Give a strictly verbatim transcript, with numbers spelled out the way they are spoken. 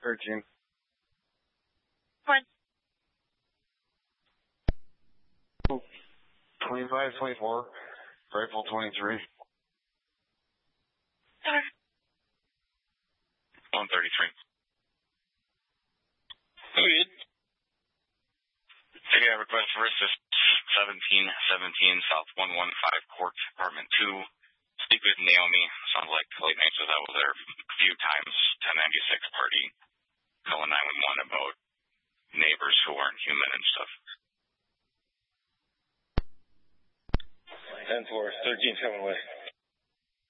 thirteen. What? twenty-five, twenty-four, rifle twenty-three. Sorry. one thirty-three. Who did? City, I request for assist seventeen seventeen South one one five Court, Apartment two. Speak with Naomi. Sounds like late night says I was there a few times. ten ninety-six party. Calling nine one one about neighbors who aren't human and stuff. ten four, thirteen coming away.